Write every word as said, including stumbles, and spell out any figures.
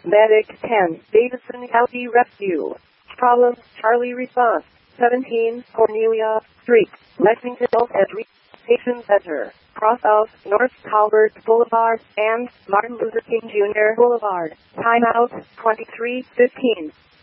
Medic ten, Davidson County Rescue. Problem, Charlie response. seventeen, Cornelia Street, Lexington at Station Center. Cross out North Calvert Boulevard and Martin Luther King Junior Boulevard. Timeout twenty-three fifteen.